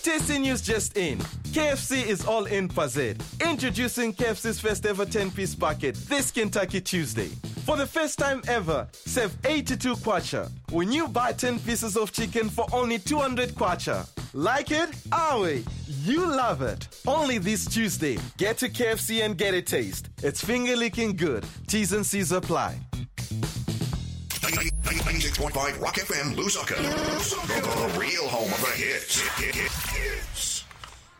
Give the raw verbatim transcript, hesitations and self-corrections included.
Tasty news just in. K F C is all in for Z. Introducing K F C's first ever ten-piece packet this Kentucky Tuesday. For the first time ever, save eighty-two kwacha when you buy ten pieces of chicken for only two hundred kwacha. Like it? Our way. You love it. Only this Tuesday. Get to K F C and get a taste. It's finger-licking good. T's and C's apply. ninety-six point five Rock F M, Lusaka. The real home of the hits.